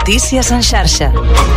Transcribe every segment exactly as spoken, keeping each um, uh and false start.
Notícies en xarxa.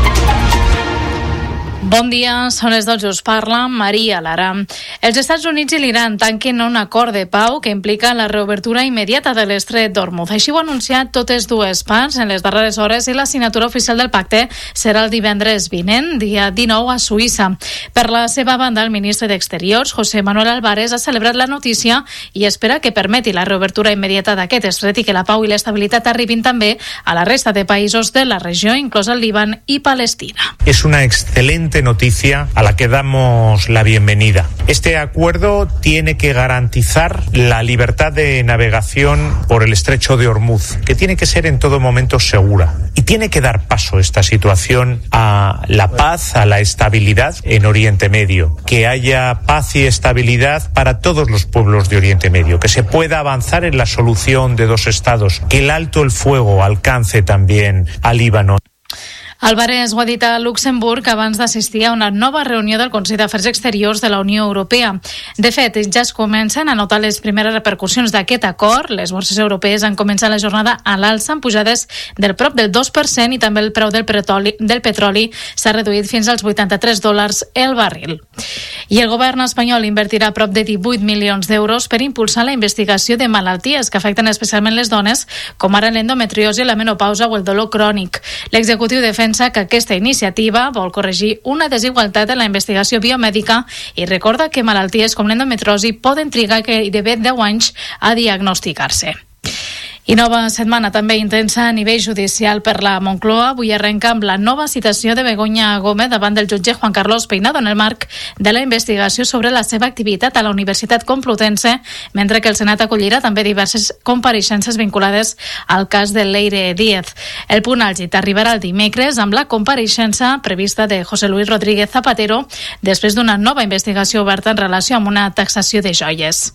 Bon dia, són les dotze, us parla Maria Lara. Els Estats Units i l'Iran tanquen un acord de pau que implica la reobertura immediata de l'estret d'Hormuz. Així ho han anunciat totes dues parts en les darreres hores i la signatura oficial del pacte serà el divendres vinent, dia dinou, a Suïssa. Per la seva banda, el ministre d'Exteriors, José Manuel Álvarez, ha celebrat la notícia i espera que permeti la reobertura immediata d'aquest estret i que la pau i l'estabilitat arribin també a la resta de països de la regió, inclòs el Líban i Palestina. És una excelente noticia a la que damos la bienvenida. Este acuerdo tiene que garantizar la libertad de navegación por el estrecho de Hormuz, que tiene que ser en todo momento segura. Y tiene que dar paso esta situación a la paz, a la estabilidad en Oriente Medio. Que haya paz y estabilidad para todos los pueblos de Oriente Medio. Que se pueda avanzar en la solución de dos estados. Que el alto el fuego alcance también al Líbano. Álvarez ho ha dit a Luxemburg abans d'assistir a una nova reunió del Consell d'Afers Exteriors de la Unió Europea. De fet, ja es comencen a notar les primeres repercussions d'aquest acord. Les borses europees han començat la jornada a l'alça amb pujades del prop del dos per cent i també el preu del petroli, del petroli s'ha reduït fins als vuitanta-tres dòlars el barril. I el govern espanyol invertirà prop de divuit milions d'euros per impulsar la investigació de malalties que afecten especialment les dones, com ara l'endometriosi, la menopausa o el dolor crònic. L'executiu defensa que aquesta iniciativa vol corregir una desigualtat en la investigació biomèdica i recorda que malalties com l'endometriosi poden trigar gairebé deu anys a diagnosticar-se. I nova setmana també intensa a nivell judicial per la Moncloa. Avui arrenca amb la nova citació de Begoña Gómez davant del jutge Juan Carlos Peinado en el marc de la investigació sobre la seva activitat a la Universitat Complutense, mentre que el Senat acollirà també diverses compareixences vinculades al cas de Leire Díez. El punt àlgid arribarà el dimecres amb la compareixença prevista de José Luis Rodríguez Zapatero després d'una nova investigació oberta en relació amb una taxació de joies.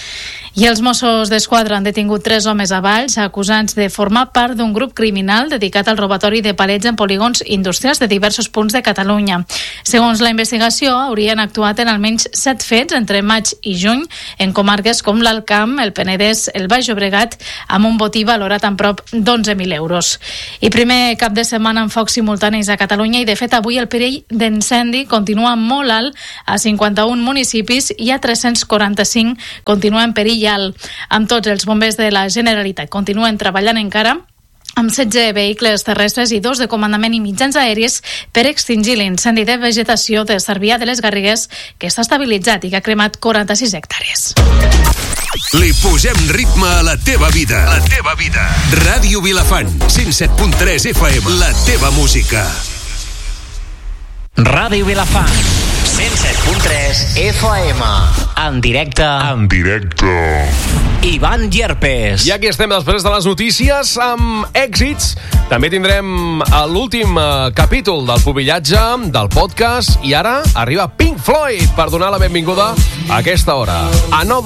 I els Mossos d'Esquadra han detingut tres homes a Valls acusats de formar part d'un grup criminal dedicat al robatori de palets en polígons industrials de diversos punts de Catalunya. Segons la investigació, haurien actuat en almenys set fets entre maig i juny en comarques com l'Alt Camp, el Penedès, el Baix Llobregat, amb un botí valorat en prop d'onze mil euros. I primer cap de setmana amb focs simultanis a Catalunya i, de fet, avui el perill d'incendi continua molt alt a cinquanta-un municipis i a tres-cents quaranta-cinc continua en perill alt. Amb tots els bombers de la Generalitat continuen treballant encara amb setze vehicles terrestres i dos de comandament i mitjans aèris per extingir l'incendi de vegetació de Cervià de les Garrigues, que està estabilitzat i que ha cremat quaranta-sis hectàrees. Li posem ritme a la teva vida. La teva vida. Ràdio Vilafant, cent set punt tres F M. La teva música. Ràdio Vilafant, cent set punt tres F M. En directe. En directe. Ivan Llerpes. I aquí estem després de les notícies amb èxits. També tindrem l'últim capítol del pubillatge, del podcast, i ara arriba Pink Floyd per donar la benvinguda a aquesta hora. A